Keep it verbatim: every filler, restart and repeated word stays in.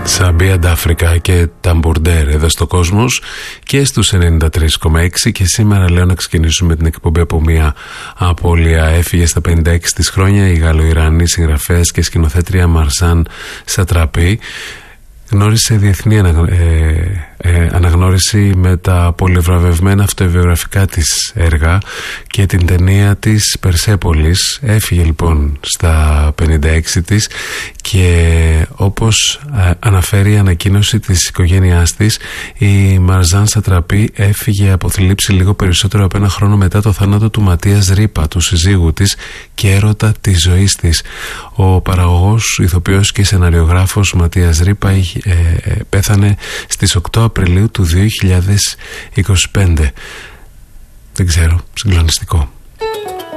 Σαμπία Ντάφρικα και Ταμπουρντέρ εδώ στο Κόσμος και στους ενενήντα τρία κόμμα έξι. Και σήμερα λέω να ξεκινήσουμε την εκπομπή από μια απώλεια. Έφυγε στα πενήντα έξι της χρόνια η Γαλλο-Ιρανή συγγραφέας και σκηνοθέτρια Μαρζάν Σατραπή. Γνώρισε διεθνή ανα, ε, ε, αναγνώριση με τα πολυβραβευμένα αυτοβιογραφικά της έργα και την ταινία της Περσέπολης. Έφυγε λοιπόν στα πενήντα έξι της και όπως ε, αναφέρει η ανακοίνωση της οικογένειάς της, η Μαρζάν Σατραπή έφυγε από θλίψη λίγο περισσότερο από ένα χρόνο μετά το θάνατο του Ματίας Ρίπα, του συζύγου της και έρωτα της ζωής της. Ο παραγωγός, ηθοποιός και σεναριογράφος Ματίας Ρίπα είχε, ε, ε, πέθανε στις οκτώ Απριλίου του δύο χιλιάδες είκοσι πέντε. Δεν ξέρω, συγκλονιστικό.